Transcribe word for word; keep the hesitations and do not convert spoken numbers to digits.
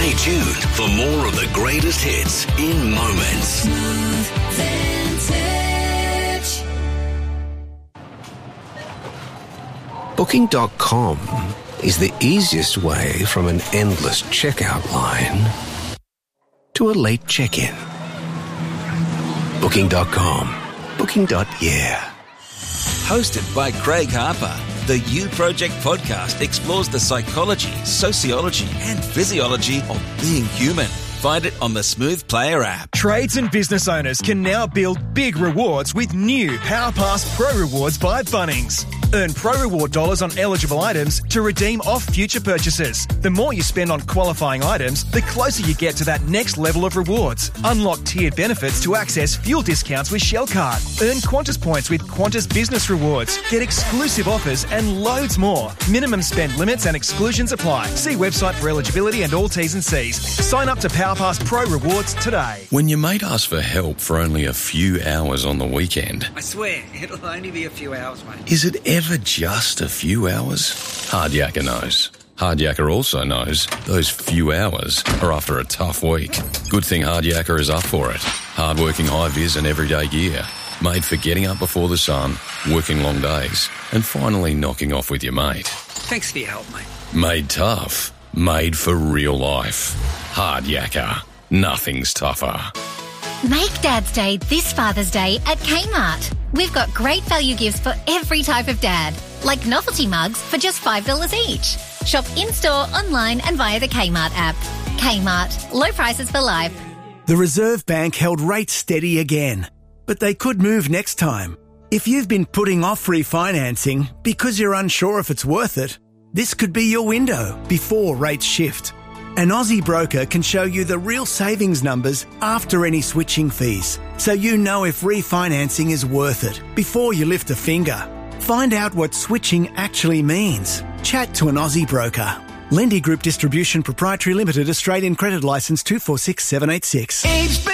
Stay tuned for more of the greatest hits in moments. Smooth Vintage. Booking dot com is the easiest way from an endless checkout line to a late check-in. Booking dot com. Booking. Yeah. Hosted by Craig Harper, the You Project podcast explores the psychology, sociology, and physiology of being human. Find it on the Smooth Player app. Trades and business owners can now build big rewards with new PowerPass Pro Rewards by Bunnings. Earn Pro Reward dollars on eligible items to redeem off future purchases. The more you spend on qualifying items, the closer you get to that next level of rewards. Unlock tiered benefits to access fuel discounts with Shell Card. Earn Qantas points with Qantas Business Rewards. Get exclusive offers and loads more. Minimum spend limits and exclusions apply. See website for eligibility and all T's and C's. Sign up to PowerPass Pro Rewards today. When your mate asks for help for only a few hours on the weekend, I swear, it'll only be a few hours, mate. is it ever just a few hours? Hardyaker knows. Hardyaker also knows those few hours are after a tough week. Good thing Hardyaker is up for it. Hardworking high-vis and everyday gear. Made for getting up before the sun, working long days, and finally knocking off with your mate. Thanks for your help, mate. Made tough. Made for real life. Hardyaker. Nothing's tougher. Make Dad's Day this Father's Day at Kmart. We've got great value gifts for every type of dad, like novelty mugs for just five dollars each. Shop in-store, online and via the Kmart app. Kmart. Low prices for life. The Reserve Bank held rates steady again, but they could move next time. If you've been putting off refinancing because you're unsure if it's worth it, this could be your window before rates shift. An Aussie broker can show you the real savings numbers after any switching fees, so you know if refinancing is worth it before you lift a finger. Find out what switching actually means. Chat to an Aussie broker. Lendy Group Distribution Proprietary Limited, Australian Credit Licence two four six seven eight six.